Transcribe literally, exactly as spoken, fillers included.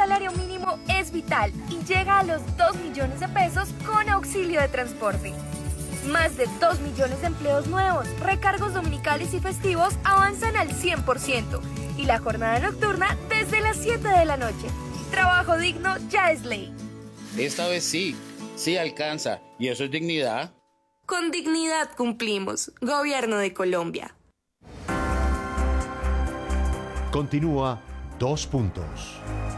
salario mínimo es vital y llega a los dos millones de pesos con auxilio de transporte. Más de dos millones de empleos nuevos, recargos dominicales y festivos avanzan al cien por ciento y la jornada nocturna desde las siete de la noche. Trabajo digno ya es ley. Esta vez sí, sí alcanza, y eso es dignidad. Con dignidad cumplimos. Gobierno de Colombia. Continúa Dos Puntos.